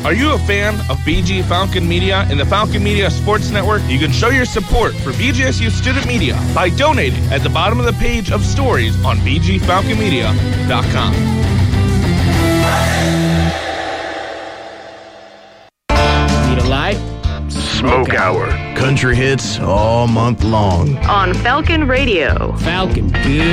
Are you a fan of BG Falcon Media and the Falcon Media Sports Network? You can show your support for BGSU Student Media by donating at the bottom of the page of stories on bgfalconmedia.com. Need a light? Smoke Hour. Country hits all month long. On Falcon Radio. Falcon, good.